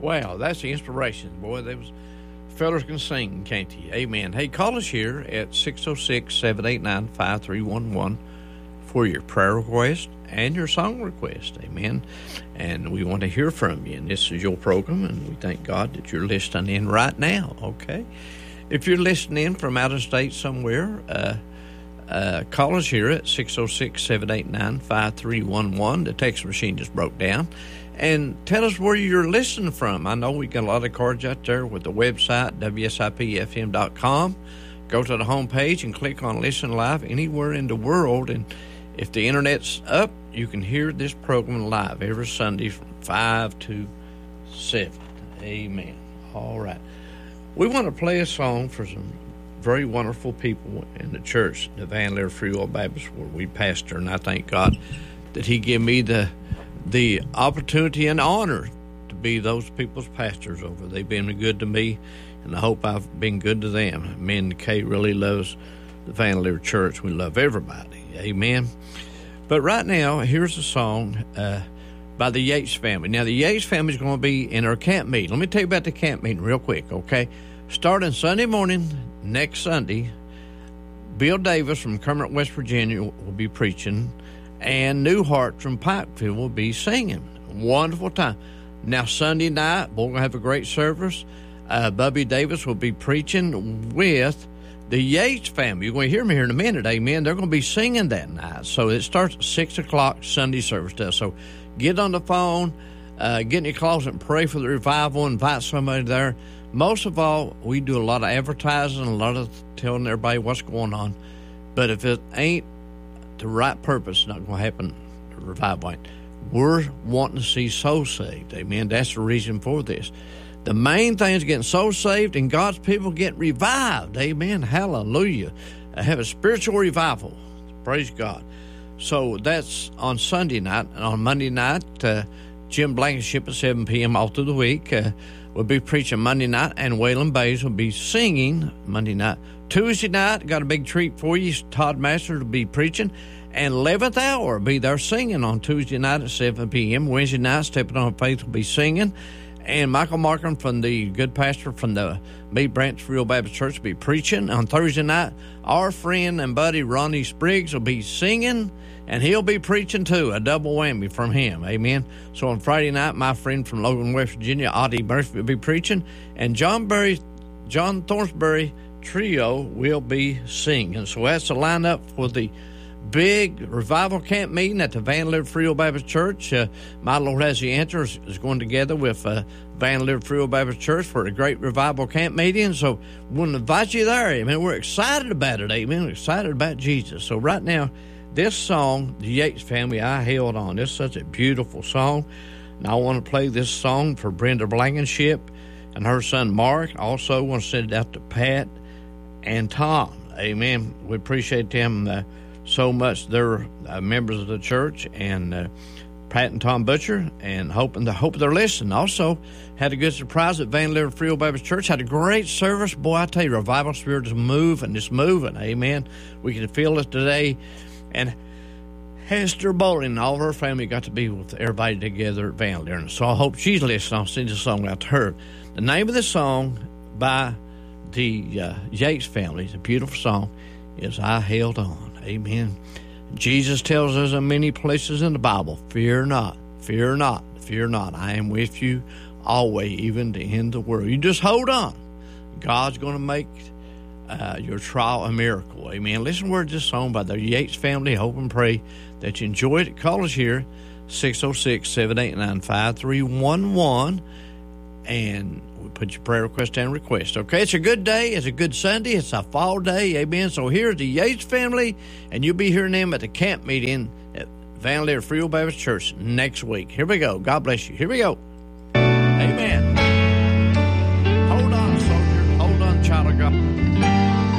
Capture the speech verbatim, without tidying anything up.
Wow, that's the inspiration. Boy, there was fellas can sing, can't you? Amen. Hey, call us here at six oh six, seven eight nine, five three one one for your prayer request and your song request. Amen. And we want to hear from you. And this is your program, and we thank God that you're listening in right now, okay? If you're listening in from out of state somewhere, uh, uh, call us here at six oh six, seven eight nine, five three one one. The text machine just broke down. And tell us where you're listening from. I know we got a lot of cards out there with the website, W S I P F M dot com. Go to the home page and click on Listen Live anywhere in the world. And if the internet's up, you can hear this program live every Sunday from five to seven. Amen. All right. We want to play a song for some very wonderful people in the church, the Van Leer Free Will Baptist, where we pastor. And I thank God that he gave me the the opportunity and honor to be those people's pastors over. They've been good to me, and I hope I've been good to them. Me and Kay really loves the Van Leer Church. We love everybody. Amen. But right now, here's a song uh, by the Yates family. Now, the Yates family is going to be in our camp meeting. Let me tell you about the camp meeting real quick, okay? Starting Sunday morning, next Sunday, Bill Davis from Kermit, West Virginia will be preaching, and Newhart from Pikeville will be singing. Wonderful time. Now, Sunday night, we're going to have a great service. Uh, Bubby Davis will be preaching with the Yates family. You're going to hear me here in a minute, amen. They're going to be singing that night. So it starts at six o'clock, Sunday service does. So get on the phone, uh, get in your closet and pray for the revival, invite somebody there. Most of all, we do a lot of advertising, a lot of telling everybody what's going on. But if it ain't the right purpose, it's not going to happen. Revival ain't. We're wanting to see souls saved. Amen. That's the reason for this. The main thing is getting souls saved and God's people get revived. Amen. Hallelujah. I have a spiritual revival. Praise God. So that's on Sunday night. And on Monday night, uh, Jim Blankenship at seven p.m. all through the week. Uh, we'll be preaching Monday night, and Waylon Bays will be singing Monday night. Tuesday night, got a big treat for you. Todd Masters will be preaching. And eleventh hour will be there singing on Tuesday night at seven p.m. Wednesday night, Stepping on Faith will be singing. And Michael Markham from the good pastor from the Mead Branch Real Baptist Church will be preaching. On Thursday night, our friend and buddy Ronnie Spriggs will be singing, and he'll be preaching too, a double whammy from him. Amen. So on Friday night, my friend from Logan, West Virginia, Audie Murphy, will be preaching, and John Berry, John Thornsbury Trio will be singing. So that's the lineup for the big revival camp meeting at the Van Leer Free Will Baptist Church. Uh, My Lord Has the Answer is, is going together with uh, Van Leer Free Will Baptist Church for a great revival camp meeting. So we want to invite you there. Amen. We're excited about it. Amen. We're excited about Jesus. So right now, this song, the Yates family, I Held On. This is such a beautiful song. And I want to play this song for Brenda Blankenship and her son Mark. Also want to send it out to Pat and Tom. Amen. We appreciate them uh, so much. They're uh, members of the church, and uh, Pat and Tom Butcher, and hoping to hope they're listening. Also, had a good surprise at Van Leer Free Will Baptist Church. Had a great service. Boy, I tell you, revival spirit is moving. It's moving. Amen. We can feel it today. And Hester Bowling and all of her family got to be with everybody together at Van Leer. So I hope she's listening. I'll send this song out to her. The name of the song by the uh, Yates family, it's a beautiful song, is I Held On. Amen. Jesus tells us in many places in the Bible, fear not, fear not, fear not. I am with you always, even to the end of the world. You just hold on. God's going to make uh, your trial a miracle. Amen. Listen to this song by the Yates family. Hope and pray that you enjoyed it. Call us here, six oh six, seven eight nine, five three one one, and we put your prayer request and request. Okay, it's a good day. It's a good Sunday. It's a fall day. Amen. So here's the Yates family, and you'll be hearing them at the camp meeting at Van Leer Free Will Baptist Church next week. Here we go. God bless you. Here we go.